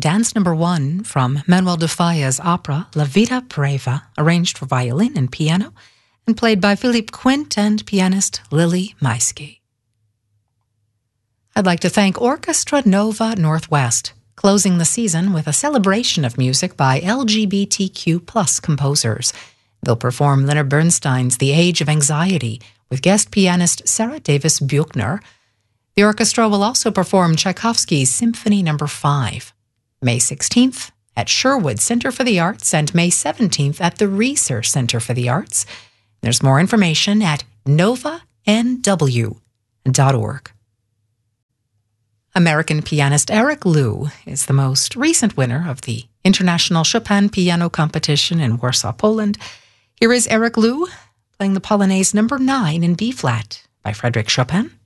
Dance Number 1 from Manuel de Falla's opera La Vida Brava, arranged for violin and piano, and played by Philippe Quint and pianist Lily Maisky. I'd like to thank Orchestra Nova Northwest, closing the season with a celebration of music by LGBTQ+ composers. They'll perform Leonard Bernstein's The Age of Anxiety with guest pianist Sarah Davis Buchner. The orchestra will also perform Tchaikovsky's Symphony No. 5, May 16th at Sherwood Center for the Arts and May 17th at the Reser Center for the Arts. There's more information at novanw.org. American pianist Eric Liu is the most recent winner of the International Chopin Piano Competition in Warsaw, Poland. Here is Eric Liu playing the Polonaise No. 9 in B-flat by Frédéric Chopin.